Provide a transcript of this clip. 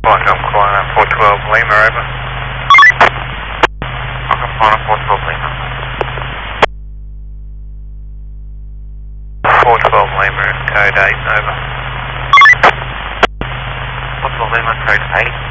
Welcome, Quanah 412 Lima, over. Welcome, Quanah 412 Lima. 412 Lima, code 8, over. 412 Lima, code 8.